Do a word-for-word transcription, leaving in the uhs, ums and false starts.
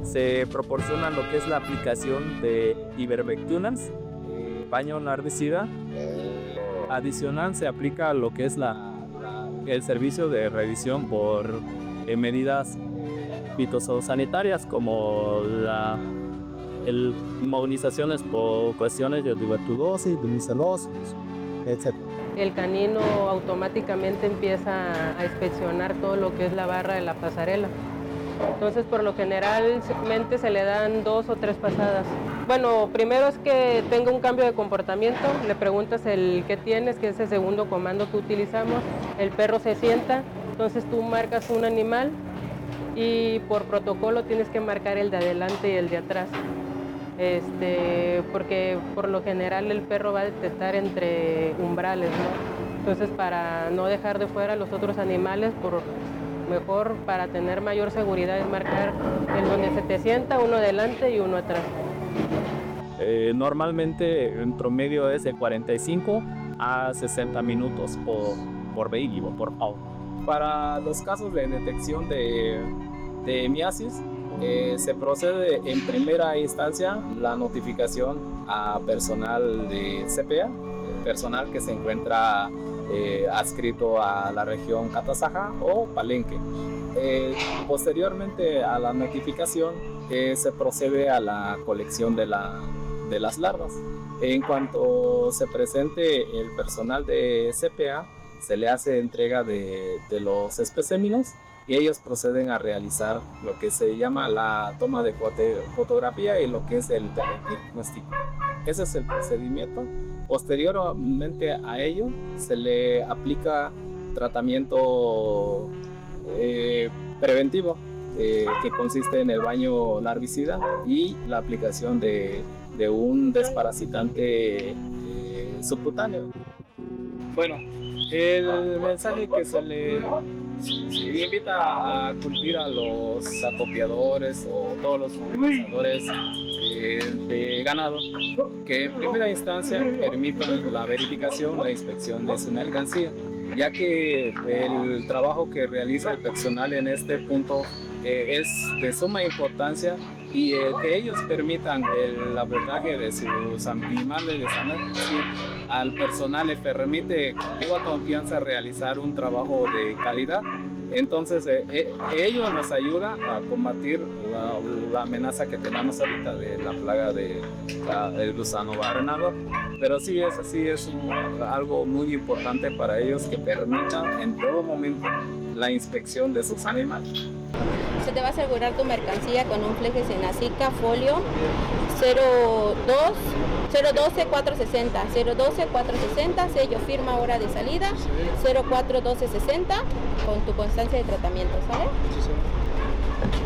se proporciona lo que es la aplicación de ivermectinans, baño larvicida. Adicional se aplica lo que es la, el servicio de revisión por eh, medidas fitosanitarias como la el, inmunizaciones por cuestiones de tuberculosis, de micelosis, etcétera. El canino automáticamente empieza a inspeccionar todo lo que es la barra de la pasarela. Entonces, por lo generalmente se le dan dos o tres pasadas. Bueno, primero es que tenga un cambio de comportamiento, le preguntas el qué tienes, que es el segundo comando que utilizamos. El perro se sienta, entonces tú marcas un animal y por protocolo tienes que marcar el de adelante y el de atrás. Este, porque por lo general el perro va a detectar entre umbrales, ¿no? Entonces, para no dejar de fuera los otros animales, por mejor para tener mayor seguridad es marcar el donde se te sienta, uno adelante y uno atrás. Eh, normalmente en promedio es de cuarenta y cinco a sesenta minutos por, por vehículo, por auto. Para los casos de detección de, de miasis, eh, se procede en primera instancia la notificación a personal de C P A, personal que se encuentra Eh, adscrito a la región Catasaja o Palenque. Eh, posteriormente a la notificación eh, se procede a la colección de, la, de las larvas. En cuanto se presente el personal de C P A, se le hace entrega de, de los especímenes y ellos proceden a realizar lo que se llama la toma de fotografía y lo que es el diagnóstico. Ese es el procedimiento. Posteriormente a ello se le aplica tratamiento eh, preventivo eh, que consiste en el baño larvicida y la aplicación de, de un desparasitante eh, subcutáneo. Bueno, el mensaje que se le invita a culpir a los acopiadores o todos los movilisadores eh, de ganado que en primera instancia permitan la verificación, la inspección de su mercancía, ya que el trabajo que realiza el personal en este punto eh, es de suma importancia y eh, que ellos permitan el abordaje de sus animales de sanación al personal le permite con toda confianza realizar un trabajo de calidad. Entonces eh, eh, ello nos ayuda a combatir la, la amenaza que tenemos ahorita de la plaga de, la, del gusano barrenador. Pero sí es así, es un, algo muy importante para ellos que permitan en todo momento la inspección de sus animales. Se te va a asegurar tu mercancía con un fleje Senacica folio cero doce cuatro sesenta, cero doce cuatro sesenta, sello firma hora de salida, cero cuatro doce sesenta con tu constancia de tratamiento, ¿sale?